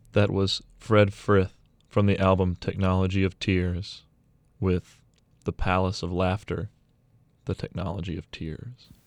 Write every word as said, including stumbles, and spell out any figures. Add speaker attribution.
Speaker 1: That was Fred Frith from the album Technology of Tears with The Palace of Laughter, The Technology of Tears.